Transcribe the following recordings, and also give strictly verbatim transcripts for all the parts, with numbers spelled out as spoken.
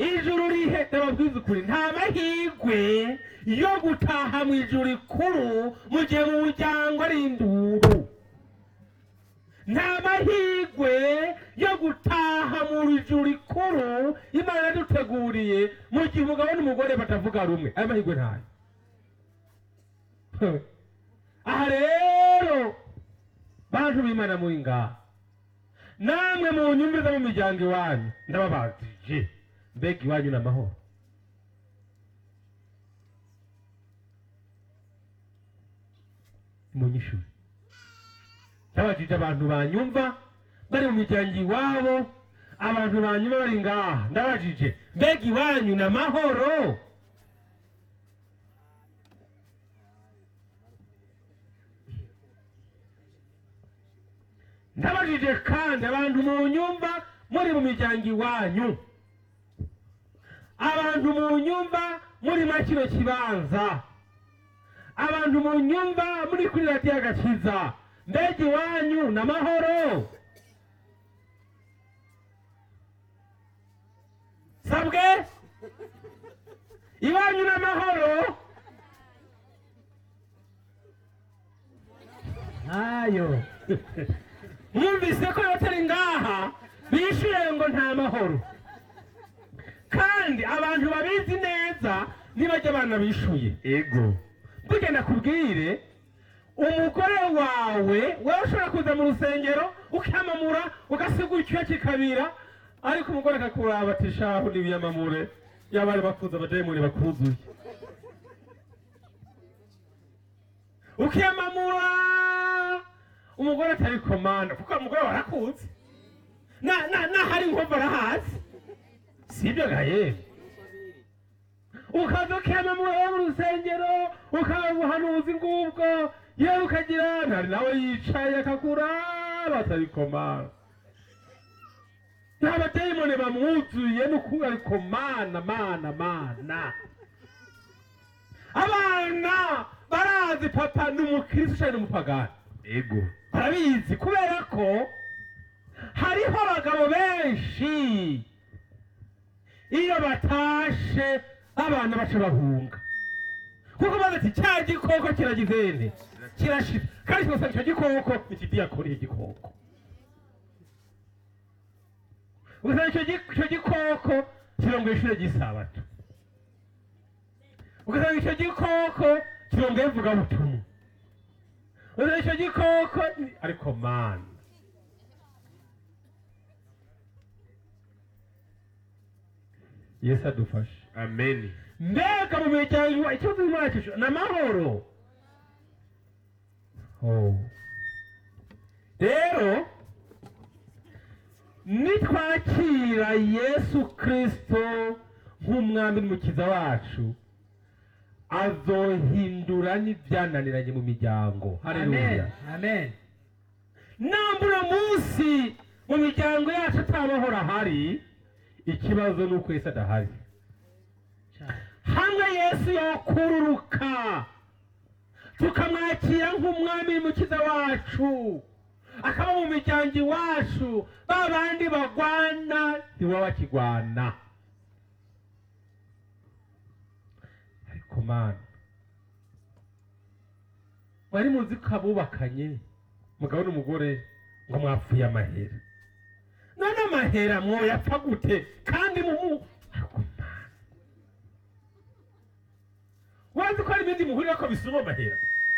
ijuru rihe ndababwiza ukuri nta mahirwe yo gutaha mu ijuru rikuru mu gihe mu muryango ari induru. Nta mahirwe yo gutaha mu ijuru rikuru Imana yaduteguriye mu gihe umugabo n'umugore batavuga rumwe. Ayo mahirwe ntayo. Aha rero bantu b'Imana muri ngaha, namwe mu nyumviriza mu miryango iwanyu ndababazije, mbega iwanyu n'amahoro? Munyishure. Ndabajije abantu banyumva bari mu miryango iwabo, abantu banyumva bari ngaha, ndabajije mbega iwanyu n'amahoro? Ndabajije kandi abantu mu nyumva muri mu miryango iwanyu, abantu mu nyumva muri makino kibanza, abantu mu nyumva muri kuri radiyo Agakiza, mbega iwanyu n'amahoro? Sabwe iwanyu n'amahoro? Ayo mwumvise ko batari ngaha bishyuye ngo nta mahoro, kandi abantu babizi neza ntibajya abana bishyuye. Ego bugenda kubwire umugore wawe wowe ushobora kuza mu rusengero ukamamura ugasigura icyuya kikabira, ariko umugore akakuraba ati shahu n'ibiyamamure y'abari bakuze abadayimoni bakuzuye, ukiyamamura umugore atari komanda kuko umugore warakuze na na na hari inkovu arahazi, sibyo gaye? Ukaza ukiyamamura mu rusengero ukabuhanuzi ngubwo yewe ukagira ntari nawe yicaye akakuraba atari komanda, nta badayimoni bamwuzuye n'ukuri ariko mana mana mana. Abana barazi papa n'umukristo cyane n'umupagani. Ego barabizi kubera ko hariho abagabo benshi iyo batashe abana baca bahunga kuko bazi ati cya gikoko kiragizene kirashira, kandi cyose icyo gikoko ikidiyakoriye igikoko, gusa icyo gikoko kirongoye ishure ry'isabato, ugasanga icyo gikoko kirongoye ivugabutumwa, ugasanga icyo gikoko ariko mana. Yesu adufashe. Amen. Mbega mu miryango icyo twimacisha n'amahoro. Oh. Rero nitwakira Yesu Kristo nk'umwami n'umukiza wacu, azohindura n'ibyananiranye mu miryango. Haleluya. Amen. Nambura munsi mu miryango yacu atamahoro ahari, ikibazo nuko Yesu adahari. Hamwe Yesu yakururuka tukamwakira nk'umwami n'umukiza wacu, akaba mu miryango iwacu, babandi bagwana niwe bakigwana. Ariko mana, wari muzi ko abubakanye mugabo n'umugore ngo mwapfuye amahera, none amahera mwoyapfa gute kandi mu wazi ko hari ibindi muhurira ko bisuma amahera,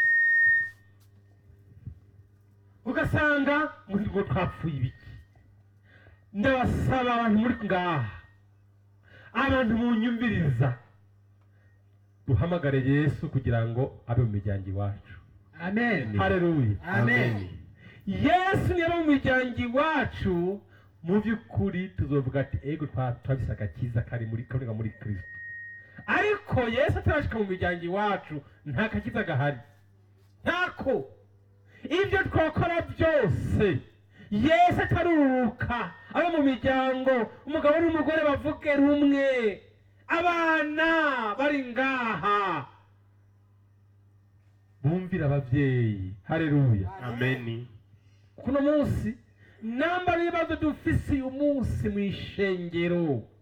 ugasanga muri ngo twapfuye ibiki? Ndabasaba abantu muri ngaha, abantu munyumviriza, duhamagare Yesu kugira ngo abe mu miryango iwacu. Amen. Haleluya. Amen. Yesu niba mu miryango iwacu, mu by'ukuri tuzovuga ati ego twabise agakiza kari muri kaboneka muri Kristo. Ariko Yesu atarashika mu miryango iwacu nta gakiza gahari, ntako. Ibyo twakora byose Yesu ataruruka abe mu miryango, umugabo n'umugore bavuge rumwe, abana bari ngaha bumvira abavyeyi. Haleluya. Amen. Kuno munsi namba ibibazo dufise uyu munsi mw'ishengero,